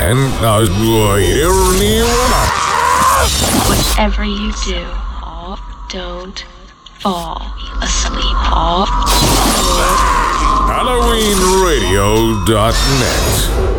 En hier nieuwe. Whatever you do, don't fall asleep. HalloweenRadio.net